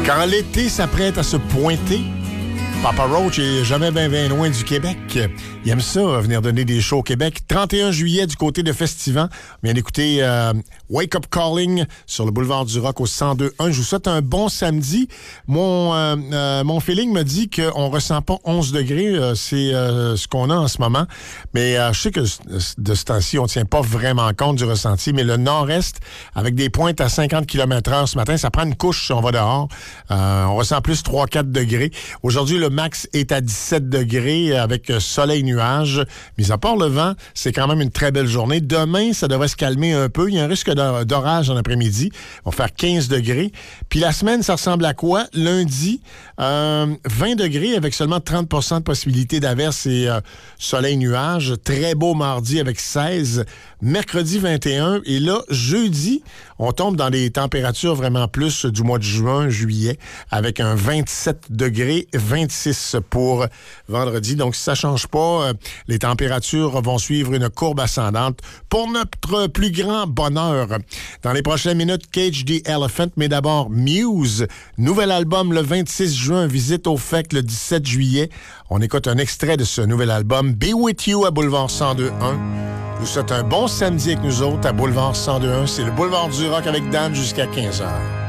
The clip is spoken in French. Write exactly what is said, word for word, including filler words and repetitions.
Quand l'été s'apprête à se pointer, Papa Roach est jamais bien bien loin du Québec. Il aime ça, venir donner des shows au Québec. trente et un juillet, du côté de Festivant. On vient d'écouter euh, Wake Up Calling sur le boulevard du Rock au cent deux un. Je vous souhaite un bon samedi. Mon, euh, euh, mon feeling me dit qu'on ressent pas onze degrés. Euh, c'est euh, ce qu'on a en ce moment. Mais euh, je sais que de ce temps-ci, on tient pas vraiment compte du ressenti. Mais le nord-est, avec des pointes à cinquante kilomètres heure ce matin, ça prend une couche si on va dehors. Euh, on ressent plus trois à quatre degrés. Aujourd'hui, le max est à dix-sept degrés avec soleil-nuage. Mis à part le vent, c'est quand même une très belle journée. Demain, ça devrait se calmer un peu. Il y a un risque d'orage en après-midi. On va faire quinze degrés. Puis la semaine, ça ressemble à quoi? Lundi, euh, vingt degrés avec seulement trente pour cent de possibilité d'averse et euh, soleil-nuage. Très beau mardi avec seize. Mercredi, vingt et un. Et là, jeudi, on tombe dans des températures vraiment plus du mois de juin, juillet, avec un vingt-sept degrés, vingt-six pour vendredi. Donc, si ça ne change pas, euh, les températures vont suivre une courbe ascendante pour notre plus grand bonheur. Dans les prochaines minutes, Cage the Elephant, mais d'abord Muse. Nouvel album le vingt-six juin, visite au F E C le dix-sept juillet. On écoute un extrait de ce nouvel album, Be With You à Boulevard cent deux un. Vous souhaitez un bon samedi avec nous autres à Boulevard cent deux un. C'est le Boulevard du Rock avec Dan jusqu'à quinze heures.